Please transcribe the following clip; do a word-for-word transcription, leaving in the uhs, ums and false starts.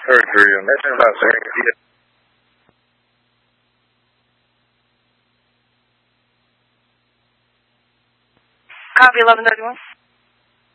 Heard for you. Message about sir. Copy eleven thirty-one.